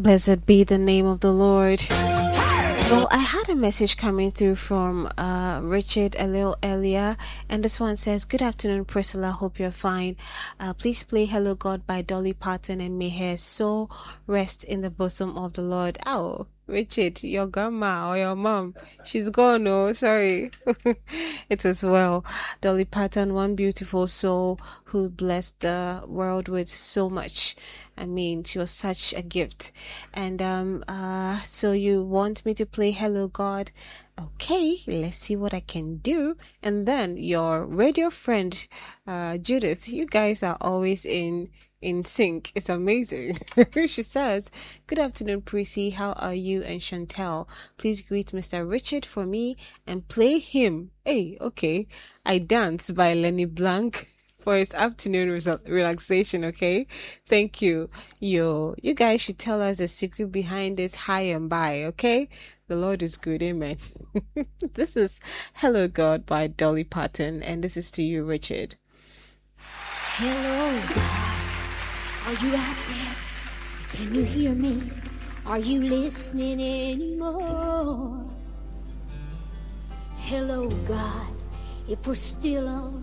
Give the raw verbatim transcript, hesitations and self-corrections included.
Blessed be the name of the Lord. Well, I had a message coming through from uh, Richard a little earlier, and this one says, "Good afternoon, Priscilla. Hope you're fine. Uh, please play Hello God by Dolly Parton, and may her soul rest in the bosom of the Lord." Oh, Richard, your grandma or your mom, she's gone. Oh, sorry. It as well. Dolly Parton, one beautiful soul who blessed the world with so much. I mean, she was such a gift. And um, uh, so you want me to play Hello God? Okay, let's see what I can do. And then your radio friend, uh, Judith, you guys are always in in sync. It's amazing. She says, "Good afternoon, Prissy. How are you and Chantel? Please greet Mister Richard for me and play him." Hey, okay. "I Dance" by Lenny Blanc for his afternoon re- relaxation, okay? Thank you. You, you guys should tell us the secret behind this high and by, okay? The Lord is good, amen. This is Hello God by Dolly Parton, and this is to you, Richard. Hello God, are you out there? Can you hear me? Are you listening anymore? Hello God, if we're still on